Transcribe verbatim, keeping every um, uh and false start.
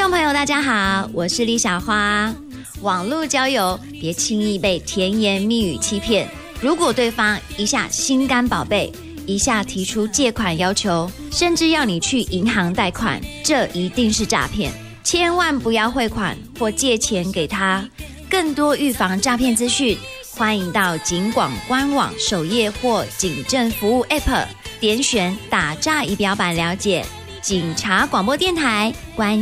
众朋友大家好，我是李小花。网络交友别轻易被甜言蜜语欺骗，如果对方一下心肝宝贝，一下提出借款要求，甚至要你去银行贷款，这一定是诈骗，千万不要汇款或借钱给他。更多预防诈骗资讯，欢迎到警广官网首页或警政服务 App 点选打诈仪表板了解。警察广播电台关